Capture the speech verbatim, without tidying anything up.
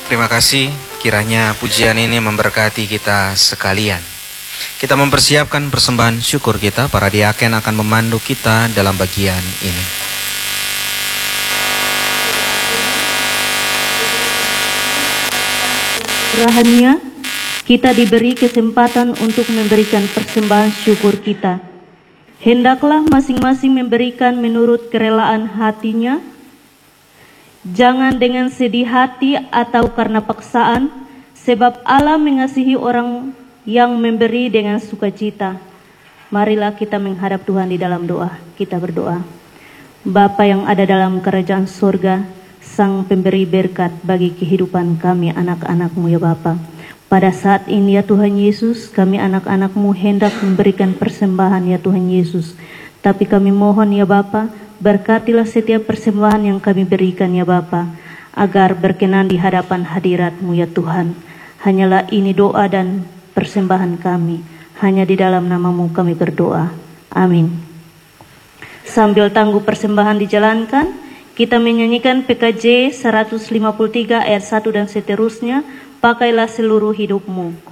Terima kasih, kiranya pujian ini memberkati kita sekalian. Kita mempersiapkan persembahan syukur kita, para diaken akan memandu kita dalam bagian ini. Rahania, kita diberi kesempatan untuk memberikan persembahan syukur kita. Hendaklah masing-masing memberikan menurut kerelaan hatinya, jangan dengan sedih hati atau karena paksaan, sebab Allah mengasihi orang yang memberi dengan sukacita. Marilah kita menghadap Tuhan di dalam doa. Kita berdoa. Bapa yang ada dalam kerajaan surga, Sang pemberi berkat bagi kehidupan kami anak-anak-Mu ya Bapa. Pada saat ini ya Tuhan Yesus, kami anak-anak-Mu hendak memberikan persembahan ya Tuhan Yesus. Tapi kami mohon ya Bapa, berkatilah setiap persembahan yang kami berikan ya Bapa, agar berkenan di hadapan hadirat-Mu ya Tuhan. Hanyalah ini doa dan persembahan kami, hanya di dalam nama-Mu kami berdoa. Amin. Sambil tangguh persembahan dijalankan, kita menyanyikan P K J seratus lima puluh tiga ayat satu dan seterusnya, pakailah seluruh hidupmu.